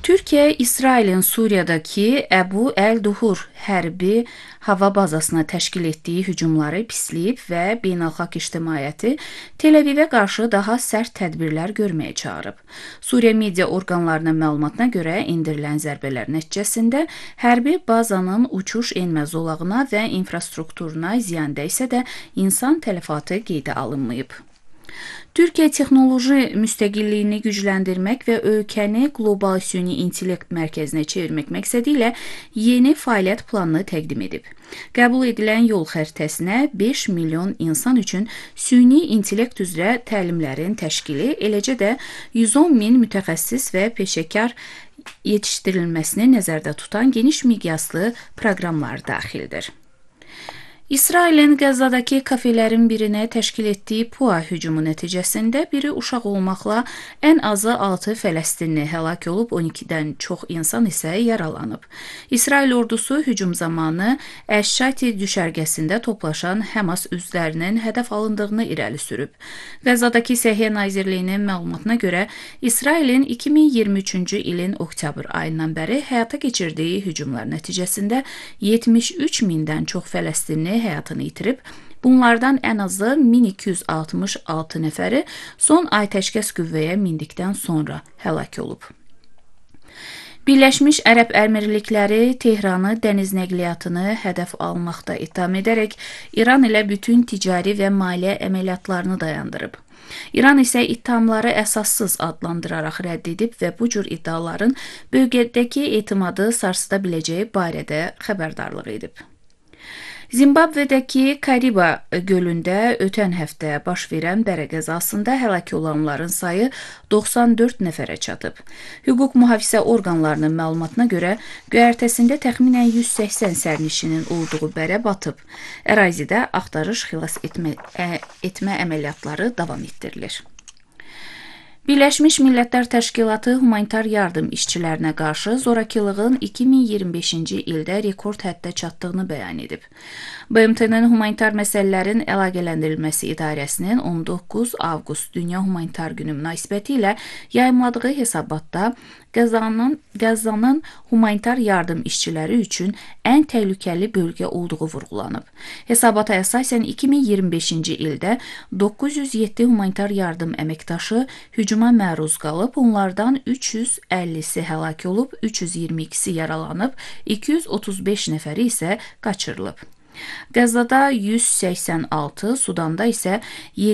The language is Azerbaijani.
Türkiye, İsrailin Suriyadakı Əbu Əl-Duhur hərbi hava bazasına təşkil etdiyi hücumları pisləyib və beynəlxalq ictimaiyyəti Tel-Əvivə qarşı daha sərt tədbirlər görməyə çağırıb. Suriya media orqanlarının məlumatına görə endirilən zərbələr nəticəsində hərbi bazanın uçuş-enmə zolağına və infrastrukturuna ziyan dəysə də insan tələfatı qeydə alınmayıb. Türkiyə texnoloji müstəqilliyini gücləndirmək və ölkəni qlobal süni intellekt mərkəzinə çevirmək məqsədi ilə yeni fəaliyyət planını təqdim edib. Qəbul edilən yol xəritəsinə 5 milyon insan üçün süni intellekt üzrə təlimlərin təşkili, eləcə də 110 min mütəxəssis və peşəkar yetişdirilməsini nəzərdə tutan geniş miqyaslı proqramlar daxildir. İsrailin Qəzzadakı kafelerin birinə təşkil etdiyi PUA hücumu nəticəsində biri uşaq olmaqla ən azı 6 Fələstinli həlak olub, 12-dən çox insan isə yaralanıb. İsrail ordusu hücum zamanı Əş-Şati düşərgəsində toplaşan Həmas üzvlərinin hədəf alındığını irəli sürüb. Qəzzadakı Səhiyyə Nazirliyinin məlumatına görə İsrailin 2023-cü ilin oktyabr ayından bəri həyata keçirdiyi hücumlar nəticəsində 73 mindən çox Fələstinli həyatını itirib, bunlardan ən azı 1266 nəfəri son atəşkəs qüvvəyə mindikdən sonra həlak olub. Birləşmiş Ərəb Əmirlikləri Tehranı dəniz nəqliyyatını hədəf almaqda ittiham edərək İran ilə bütün ticari və maliyyə əməliyyatlarını dayandırıb. İran isə ittihamları əsassız adlandıraraq rədd edib və bu cür iddiaların bölgədəki etimadı sarsıda biləcəyi barədə xəbərdarlıq edib. Zimbabvedəki Kariba gölündə ötən həftə baş verən dərə qəzasında həlak olanların sayı 94 nəfərə çatıb. Hüquq mühafizə orqanlarının məlumatına görə göyərtəsində təxminən 180 sərnişinin olduğu bərə batıb. Ərazidə axtarış xilas etmə əməliyyatları davam etdirilir. Birləşmiş Millətlər Təşkilatı humanitar yardım işçilərinə qarşı zorakılığın 2025-ci ildə rekord həddə çatdığını bəyan edib. BMT-nin Humanitar Məsələlərin Əlaqələndirilməsi İdarəsinin 19 avqust Dünya Humanitar Günü münasibəti ilə yayımladığı hesabatda Qəzzanın humanitar yardım işçiləri üçün ən təhlükəli bölgə olduğu vurğulanıb. Hesabata əsasən 2025-ci ildə 907 humanitar yardım əməkdaşı hücuma məruz qalıb, onlardan 350-si həlak olub, 322-si yaralanıb, 235 nəfəri isə qaçırılıb. Qəzzada 186, Sudanda isə